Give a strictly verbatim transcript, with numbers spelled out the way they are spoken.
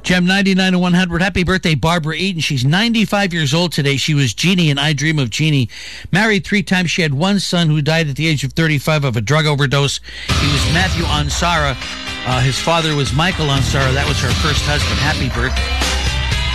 Gem ninety-nine to one hundred. Happy birthday, Barbara Eaton. She's ninety-five years old today. She was Jeannie in I Dream of Jeannie. Married three times. She had one son who died at the age of thirty-five of a drug overdose. He was Matthew Ansara. Uh, his father was Michael Ansara. That was her first husband. Happy birthday.